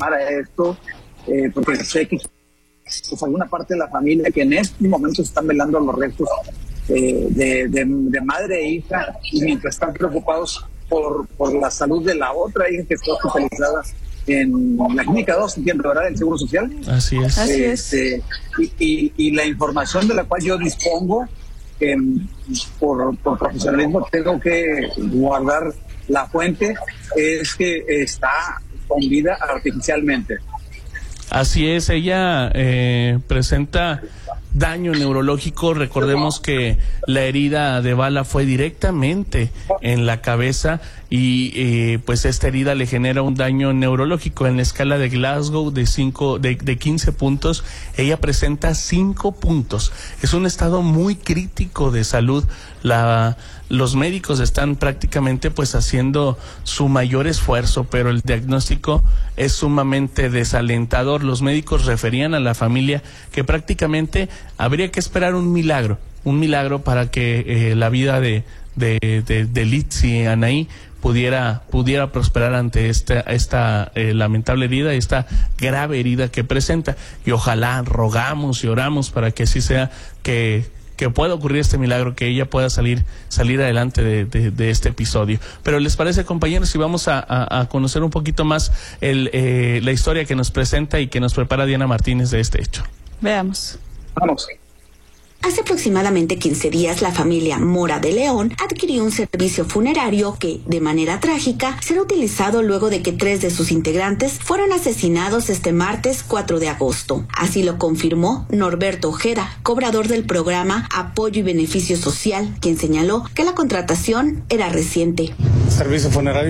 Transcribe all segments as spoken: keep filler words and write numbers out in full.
llamar a esto, eh, porque sé que pues, alguna parte de la familia que en este momento están velando los restos eh, de, de, de madre e hija, y mientras están preocupados por, por la salud de la otra hija que está hospitalizada en la clínica dos, entiendo, ¿verdad? Del Seguro Social. Así es. Así es. Este, y, y, y la información de la cual yo dispongo, eh, por, por profesionalismo tengo que guardar la fuente, es que está con vida artificialmente. Así es, ella eh, presenta daño neurológico. Recordemos que la herida de bala fue directamente en la cabeza y eh, pues esta herida le genera un daño neurológico. En la escala de Glasgow de cinco, de, de quince puntos, ella presenta cinco puntos. Es un estado muy crítico de salud. La Los médicos están prácticamente pues haciendo su mayor esfuerzo, pero el diagnóstico es sumamente desalentador. Los médicos referían a la familia que prácticamente habría que esperar un milagro, un milagro para que eh, la vida de, de, de, de Litzy Anaí pudiera pudiera prosperar ante esta esta eh, lamentable herida, esta grave herida que presenta. Y ojalá, rogamos y oramos para que así sea, que que pueda ocurrir este milagro, que ella pueda salir salir adelante de, de, de este episodio. Pero ¿les parece, compañeros, si vamos a, a, a conocer un poquito más el, eh, la historia que nos presenta y que nos prepara Diana Martínez de este hecho? Veamos. Vamos. Hace aproximadamente quince días, la familia Mora de León adquirió un servicio funerario que, de manera trágica, será utilizado luego de que tres de sus integrantes fueron asesinados este martes cuatro de agosto. Así lo confirmó Norberto Ojeda, cobrador del programa Apoyo y Beneficio Social, quien señaló que la contratación era reciente. Servicio funerario.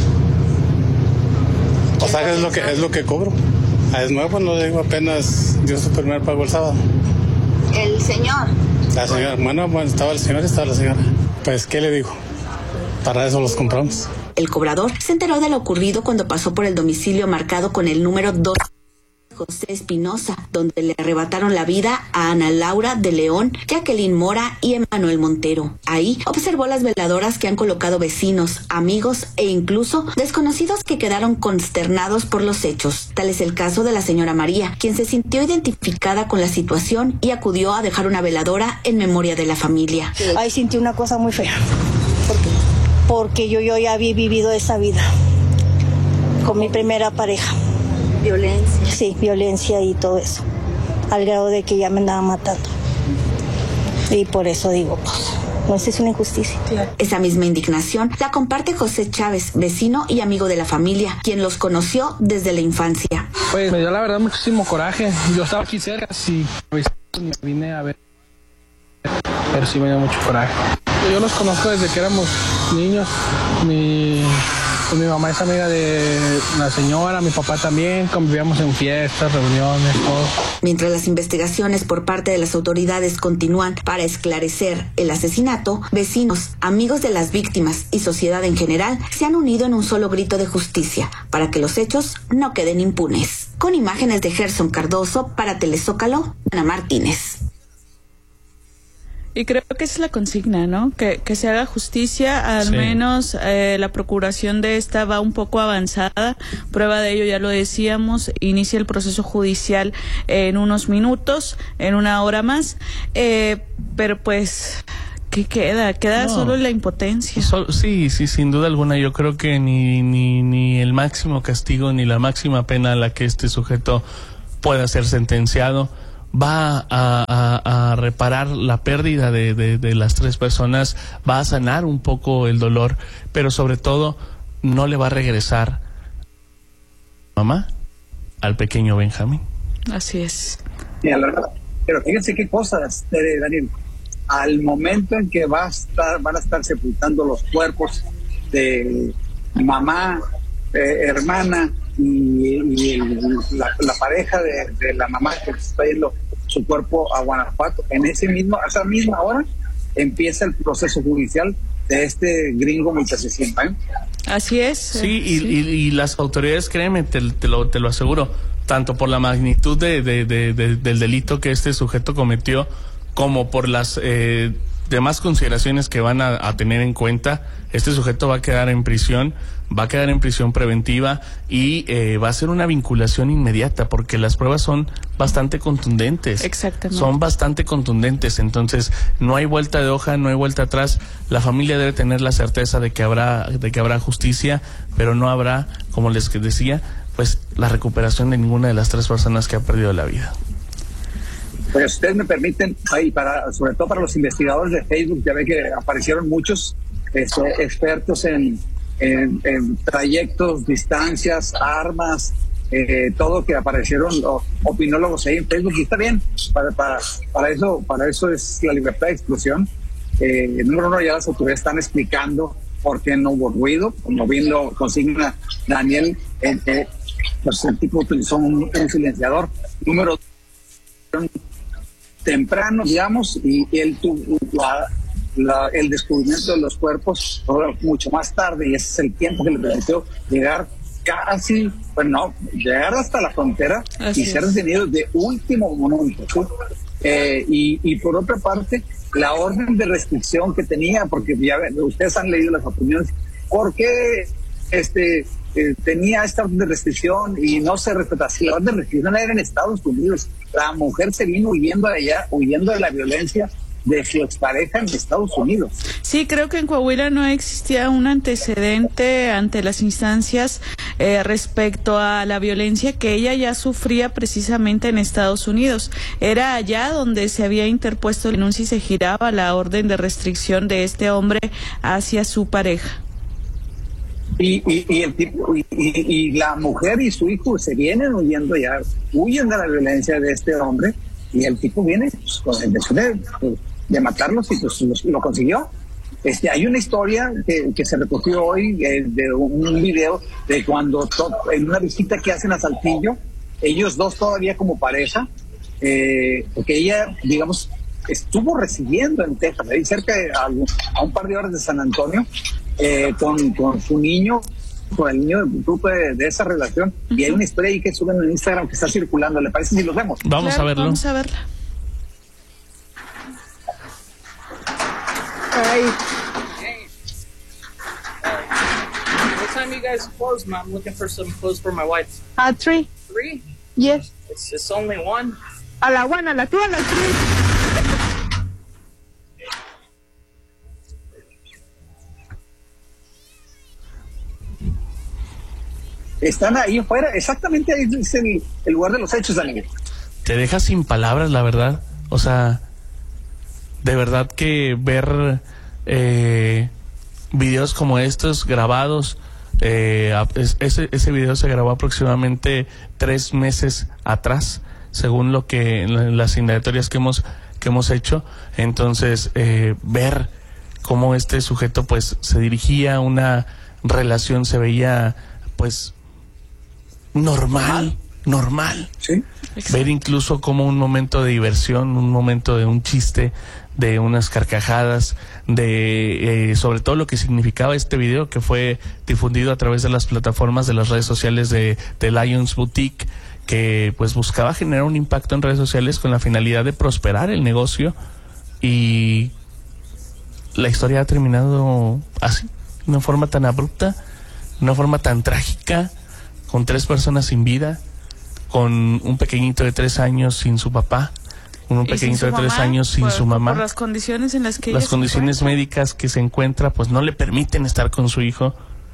O sea, es lo que es lo que cobro. Es nuevo, no digo, apenas dio su primer pago el sábado. El señor. La señora, bueno, bueno, estaba el señor y estaba la señora. Pues, ¿qué le digo? Para eso los compramos. El cobrador se enteró de lo ocurrido cuando pasó por el domicilio marcado con el número dos. José Espinosa, donde le arrebataron la vida a Ana Laura de León, Jacqueline Mora y Emanuel Montero. Ahí observó las veladoras que han colocado vecinos, amigos e incluso desconocidos que quedaron consternados por los hechos. Tal es el caso de la señora María, quien se sintió identificada con la situación y acudió a dejar una veladora en memoria de la familia. Ahí sentí una cosa muy fea. ¿Por qué? Porque yo, yo ya había vivido esa vida con mi primera pareja. Violencia. Sí, violencia y todo eso, al grado de que ya me andaba matando. Y por eso digo, pues, no, esa es una injusticia. Esa misma indignación la comparte José Chávez, vecino y amigo de la familia, quien los conoció desde la infancia. Pues me dio la verdad muchísimo coraje. Yo estaba aquí cerca, sí, me vine a ver, pero sí me dio mucho coraje. Yo los conozco desde que éramos niños. Mi... Pues mi mamá es amiga de la señora, mi papá también, convivíamos en fiestas, reuniones, todo. Mientras las investigaciones por parte de las autoridades continúan para esclarecer el asesinato, vecinos, amigos de las víctimas y sociedad en general se han unido en un solo grito de justicia para que los hechos no queden impunes. Con imágenes de Gerson Cardoso para Telezócalo, Ana Martínez. Y creo que esa es la consigna, ¿no? Que, que se haga justicia, al sí. menos eh, la procuración de esta va un poco avanzada. Prueba de ello, ya lo decíamos, inicia el proceso judicial en unos minutos, en una hora más, eh, pero pues... ¿Qué queda? Queda no. solo la impotencia. So, sí, sí, sin duda alguna. Yo creo que ni, ni, ni el máximo castigo, ni la máxima pena a la que este sujeto pueda ser sentenciado va a, a, a reparar la pérdida de, de, de las tres personas, va a sanar un poco el dolor, pero sobre todo no le va a regresar mamá al pequeño Benjamín. Así es. Sí, la verdad. Pero fíjense qué cosas, Daniel. Al momento en que va a estar, van a estar sepultando los cuerpos de mamá, eh, hermana y, y el, la, la pareja de, de la mamá que está yendo su cuerpo a Guanajuato, en ese mismo, a esa misma hora empieza el proceso judicial de este gringo multiasesino, ¿eh? Así es. Sí, y, sí. Y, y las autoridades, créeme, te, te, lo, te lo aseguro, tanto por la magnitud de, de, de, de, del delito que este sujeto cometió, como por las eh, demás consideraciones que van a, a tener en cuenta. Este sujeto va a quedar en prisión, va a quedar en prisión preventiva y eh, va a ser una vinculación inmediata porque las pruebas son bastante contundentes. Exactamente. Son bastante contundentes, entonces no hay vuelta de hoja, no hay vuelta atrás. La familia debe tener la certeza de que habrá, de que habrá justicia, pero no habrá, como les decía, pues la recuperación de ninguna de las tres personas que ha perdido la vida. Pues ustedes me permiten, ahí para, sobre todo para los investigadores de Facebook, ya ve que aparecieron muchos este, expertos en, en, en trayectos, distancias, armas, eh, todo que aparecieron o, opinólogos ahí en Facebook, y está bien, para, para, para eso para eso es la libertad de expresión. Eh, número uno, ya las autoridades están explicando por qué no hubo ruido, como bien lo consigna Daniel, eh, eh, pues el tipo utilizó un, un silenciador. Número dos, temprano, digamos, y él tuvo la, la, el descubrimiento de los cuerpos mucho más tarde, y ese es el tiempo que le permitió llegar casi, pues no, llegar hasta la frontera. Así y ser detenido de último momento, ¿sí? eh, y, y por otra parte, la orden de restricción que tenía, porque ya ven, ustedes han leído las opiniones, ¿por qué este Eh, tenía esta orden de restricción y no se respeta? Si la orden de restricción era en Estados Unidos, la mujer se vino huyendo de allá, huyendo de la violencia de su expareja en Estados Unidos. Sí, creo que en Coahuila no existía un antecedente ante las instancias eh, respecto a la violencia que ella ya sufría precisamente en Estados Unidos. Era allá donde se había interpuesto la denuncia y se giraba la orden de restricción de este hombre hacia su pareja. Y, y, y el tipo y, y, y la mujer y su hijo se vienen huyendo ya, huyen de la violencia de este hombre, y el tipo viene pues, con la intención de, de matarlos, y pues lo, lo consiguió. Este, hay una historia que, que se recogió hoy eh, de un video de cuando to, en una visita que hacen a Saltillo, ellos dos todavía como pareja, eh, porque ella, digamos, estuvo residiendo en Texas, ahí cerca de, a, a un par de horas de San Antonio, eh, con, con su niño, con el niño del grupo de, de esa relación. Uh-huh. Y hay una historia ahí que suben en Instagram que está circulando. ¿Le parece si los vemos? Vamos claro, a verlo. Vamos a verla. Hey. Hey. What time you guys close, Mom? I'm looking for some clothes for my wife. At uh, three. Three? Yes. It's just only one. A la one, a la two, a la three. Están ahí afuera, exactamente ahí es el, el lugar de los hechos, Daniel. Te deja sin palabras, la verdad. O sea, de verdad que ver eh, videos como estos grabados, eh, ese, ese video se grabó aproximadamente tres meses atrás, según lo que las indagatorias que hemos que hemos hecho. Entonces, eh, ver cómo este sujeto pues se dirigía a una relación, se veía pues normal, normal. Sí. Ver incluso como un momento de diversión, un momento de un chiste, de unas carcajadas, de eh, sobre todo lo que significaba este video que fue difundido a través de las plataformas de las redes sociales de, de Lions Boutique, que pues buscaba generar un impacto en redes sociales con la finalidad de prosperar el negocio, y la historia ha terminado así, de una forma tan abrupta, de una forma tan trágica, con tres personas sin vida, con un pequeñito de tres años sin su papá, con un pequeñito de tres años sin por, su mamá. Por las condiciones en las que las condiciones médicas que se encuentra, pues no le permiten estar con su hijo.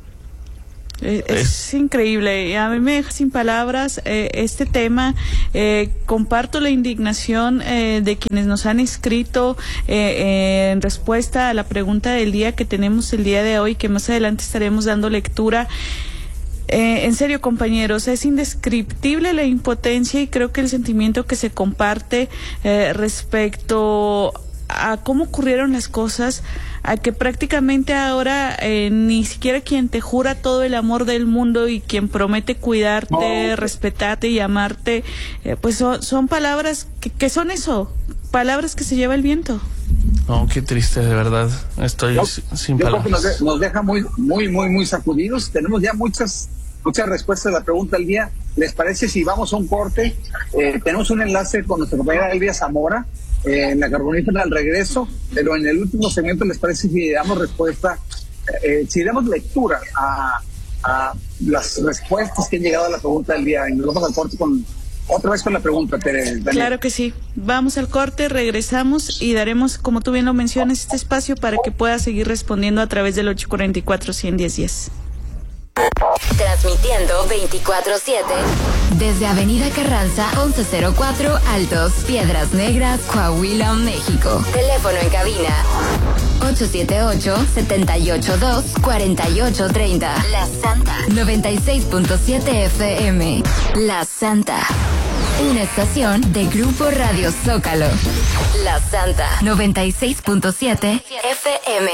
Eh, es, es increíble, a mí me deja sin palabras eh, este tema. Eh, comparto la indignación eh, de quienes nos han escrito eh, eh, en respuesta a la pregunta del día que tenemos el día de hoy, que más adelante estaremos dando lectura. Eh, en serio, compañeros, es indescriptible la impotencia, y creo que el sentimiento que se comparte eh, respecto a cómo ocurrieron las cosas, a que prácticamente ahora eh, ni siquiera quien te jura todo el amor del mundo y quien promete cuidarte, oh. respetarte y amarte, eh, pues son, son palabras que, que son eso, palabras que se lleva el viento. Oh, qué triste, de verdad. Estoy yo, sin yo palabras. Creo que nos, de, nos deja muy, muy, muy, muy sacudidos. Tenemos ya muchas, muchas respuestas a la pregunta del día. ¿Les parece si vamos a un corte? Eh, tenemos un enlace con nuestra compañera Elvia Zamora, eh, en la carbonífera al regreso, pero en el último segmento, ¿les parece si damos respuesta, eh, si damos lectura a, a las respuestas que han llegado a la pregunta del día? Y nos vamos al corte con otra vez con la pregunta, Tere, Daniel. Claro que sí. Vamos al corte, regresamos y daremos, como tú bien lo mencionas, este espacio para que puedas seguir respondiendo a través del ocho cuatro cuatro, uno cero uno cero. Transmitiendo veinticuatro siete desde Avenida Carranza once cero cuatro Altos, Piedras Negras, Coahuila, México. Teléfono en cabina ocho siete ocho, siete ocho dos, cuatro ocho tres cero. La Santa noventa y seis punto siete F M. La Santa, una estación de Grupo Radio Zócalo. La Santa noventa y seis punto siete F M.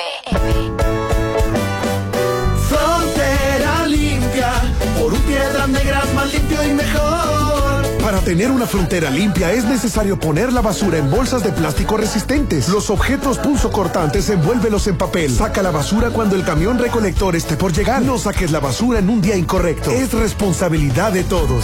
Frontera limpia, por un Piedras Negras más limpio y mejor. Para tener una frontera limpia es necesario poner la basura en bolsas de plástico resistentes. Los objetos punzocortantes envuélvelos en papel. Saca la basura cuando el camión recolector esté por llegar. No saques la basura en un día incorrecto. Es responsabilidad de todos.